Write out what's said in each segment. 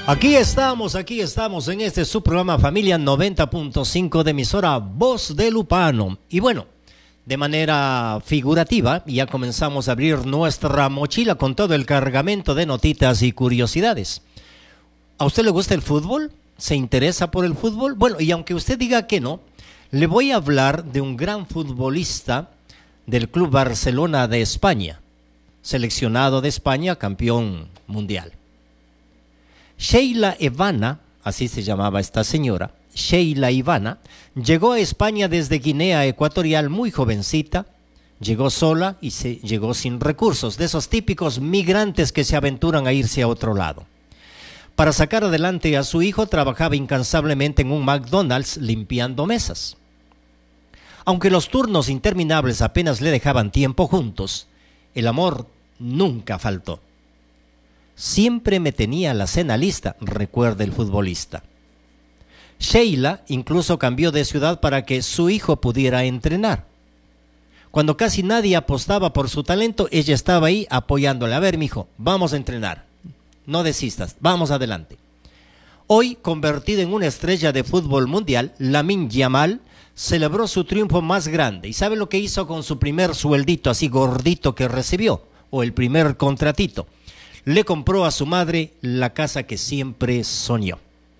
Aquí estamos en este su programa Familia 90.5 de emisora Voz de Lupano. Y bueno, de manera figurativa, ya comenzamos a abrir nuestra mochila con todo el cargamento de notitas y curiosidades. ¿A usted le gusta el fútbol? ¿Se interesa por el fútbol? Bueno, y aunque usted diga que no, le voy a hablar de un gran futbolista del Club Barcelona de España, seleccionado de España, campeón mundial. Sheila Ivana, así se llamaba esta señora, Sheila Ivana, llegó a España desde Guinea Ecuatorial muy jovencita, llegó sola y llegó sin recursos, de esos típicos migrantes que se aventuran a irse a otro lado. Para sacar adelante a su hijo trabajaba incansablemente en un McDonald's limpiando mesas. Aunque los turnos interminables apenas le dejaban tiempo juntos, el amor nunca faltó. Siempre me tenía la cena lista, recuerda el futbolista. Sheila incluso cambió de ciudad para que su hijo pudiera entrenar. Cuando casi nadie apostaba por su talento, ella estaba ahí apoyándole. A ver, mijo, vamos a entrenar. No desistas, vamos adelante. Hoy, convertido en una estrella de fútbol mundial, Lamine Yamal celebró su triunfo más grande. ¿Y sabe lo que hizo con su primer sueldito así gordito que recibió? O el primer contratito. Le compró a su madre la casa que siempre soñó.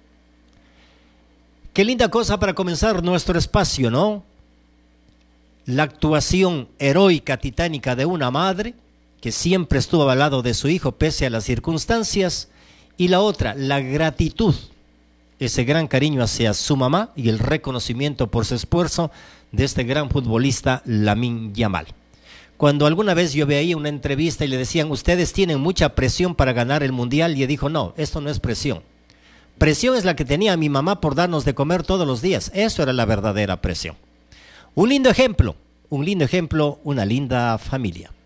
Qué linda cosa para comenzar nuestro espacio, ¿no? La actuación heroica, titánica de una madre que siempre estuvo al lado de su hijo pese a las circunstancias, y la otra, la gratitud, ese gran cariño hacia su mamá y el reconocimiento por su esfuerzo de este gran futbolista Lamine Yamal. Cuando alguna vez yo veía una entrevista y le decían, ustedes tienen mucha presión para ganar el mundial, y él dijo, no, esto no es presión. Presión es la que tenía mi mamá por darnos de comer todos los días. Eso era la verdadera presión. Un lindo ejemplo, una linda familia.